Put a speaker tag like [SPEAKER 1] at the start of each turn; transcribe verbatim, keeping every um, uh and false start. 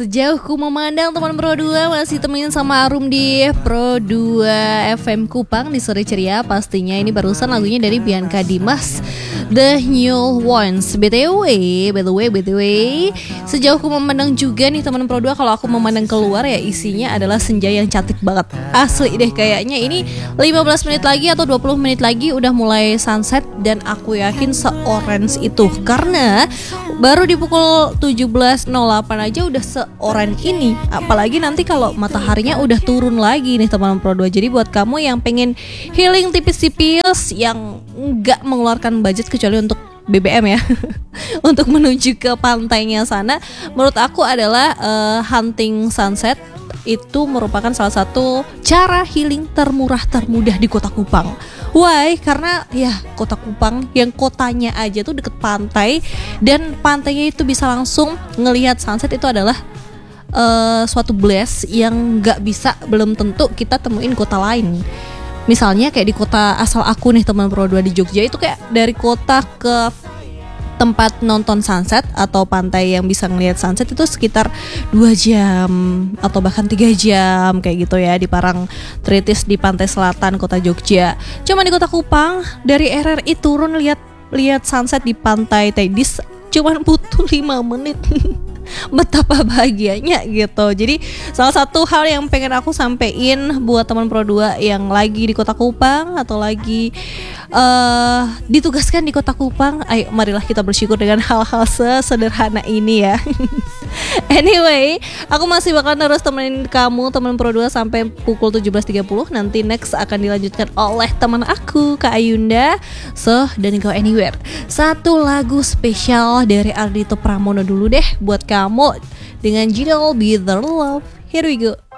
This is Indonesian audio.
[SPEAKER 1] Sejauh ku memandang teman Pro dua masih temenin sama Arum di Pro dua F M Kupang di sore ceria. Pastinya ini barusan lagunya dari Bianca Dimas, The New Ones. B T W, by the way, by the way, sejauh ku memandang juga nih teman Pro dua, kalau aku memandang keluar ya isinya adalah senja yang cantik banget. Asli deh, kayaknya ini lima belas menit lagi atau dua puluh menit lagi udah mulai sunset, dan aku yakin se-orange itu karena baru di pukul tujuh belas nol delapan aja udah se-orange ini. Apalagi nanti kalau mataharinya udah turun lagi nih teman Pro dua. Jadi buat kamu yang pengen healing tipis-tipis, yang nggak mengeluarkan budget kecuali untuk B B M ya untuk menuju ke pantainya sana, menurut aku adalah uh, hunting sunset itu merupakan salah satu cara healing termurah termudah di Kota Kupang. Why? Karena ya Kota Kupang yang kotanya aja tuh deket pantai, dan pantainya itu bisa langsung ngelihat sunset. Itu adalah uh, suatu bless yang nggak bisa, belum tentu kita temuin kota lain. Misalnya kayak di kota asal aku nih teman Pro dua di Jogja, itu kayak dari kota ke tempat nonton sunset atau pantai yang bisa ngelihat sunset itu sekitar dua jam atau bahkan tiga jam kayak gitu ya, di Parangtritis di pantai selatan kota Jogja. Cuma di Kota Kupang dari R R I turun lihat lihat sunset di pantai Tedis cuman butuh lima menit. Betapa bahagianya gitu. Jadi salah satu hal yang pengen aku sampein buat teman Pro dua yang lagi di Kota Kupang atau lagi uh, ditugaskan di Kota Kupang, ayo marilah kita bersyukur dengan hal-hal sesederhana ini ya. Anyway, aku masih bakal terus temenin kamu teman Pro dua sampai pukul tujuh belas tiga puluh. Nanti next akan dilanjutkan oleh teman aku Kak Ayunda. So, don't go anywhere. Satu lagu spesial dari Ardhito Pramono dulu deh buat kamu dengan judul Be The Love. Here we go.